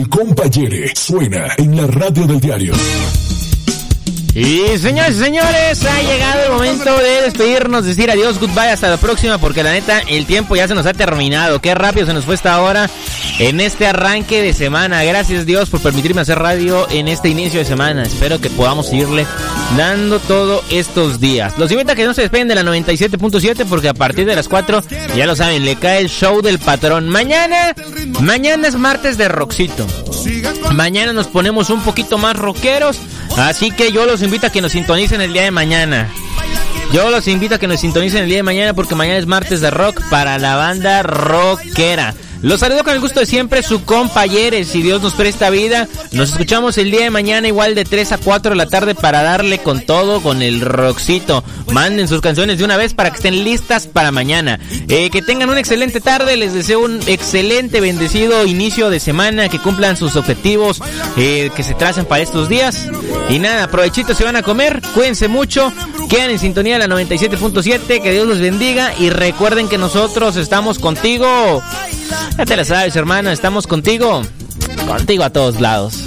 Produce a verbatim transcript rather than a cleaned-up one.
El Compayere suena en la radio del diario. Y señores y señores, ha llegado el momento de despedirnos, decir adiós, goodbye, hasta la próxima, porque la neta, el tiempo ya se nos ha terminado. Qué rápido se nos fue esta hora en este arranque de semana. Gracias Dios por permitirme hacer radio en este inicio de semana. Espero que podamos seguirle dando todo estos días. Los invito a que no se despeguen de la noventa y siete punto siete, porque a partir de las cuatro, ya lo saben, le cae el show del patrón. Mañana, mañana es martes de rockcito. Mañana nos ponemos un poquito más rockeros, así que yo los invito a que nos sintonicen el día de mañana. Yo los invito a que nos sintonicen el día de mañana, porque mañana es martes de rock para la banda rockera. Los saludo con el gusto de siempre, su Compayere, si Dios nos presta vida. Nos escuchamos el día de mañana igual de tres a cuatro de la tarde para darle con todo con el rockcito. Manden sus canciones de una vez para que estén listas para mañana. Eh, que tengan una excelente tarde, les deseo un excelente, bendecido inicio de semana, que cumplan sus objetivos eh, que se tracen para estos días. Y nada, provechitos si van a comer, cuídense mucho, quedan en sintonía de la noventa y siete punto siete, que Dios los bendiga y recuerden que nosotros estamos contigo. Ya te la sabes, hermano, estamos contigo, contigo a todos lados.